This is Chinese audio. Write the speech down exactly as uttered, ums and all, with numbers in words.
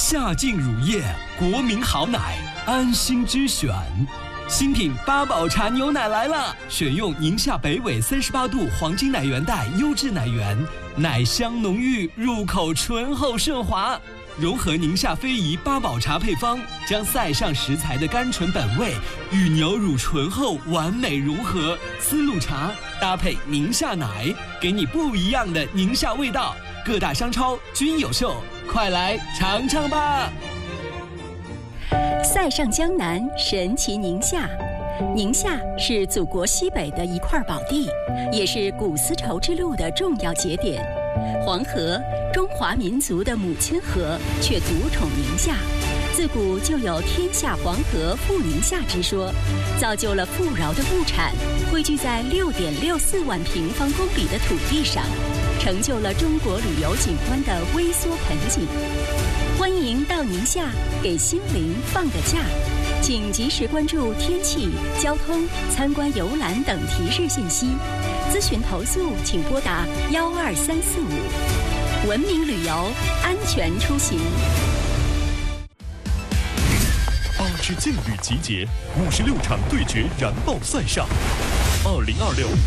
夏劲乳业，国民好奶，安心之选。新品八宝茶牛奶来了，选用宁夏北纬三十八度黄金奶源带优质奶源，奶香浓郁，入口醇厚顺滑。融合宁夏非遗八宝茶配方，将塞上食材的甘醇本味与牛乳醇厚完美融合，丝路茶搭配宁夏奶，给你不一样的宁夏味道。各大商超均有售，快来尝尝吧！ 塞上江南，神奇宁夏。宁夏是祖国西北的一块宝地，也是古丝绸之路的重要节点。黄河，中华民族的母亲河，却独宠宁夏。自古就有天下黄河富宁夏之说，造就了富饶的物产汇聚在六点六四万平方公里的土地上，成就了中国旅游景观的微缩盆景。欢迎到宁夏，给心灵放个假。请及时关注天气、交通、参观游览等提示信息。咨询投诉请拨打幺二三四五。文明旅游，安全出行。 八支劲旅集结，五十六场对决燃爆赛上。二零二六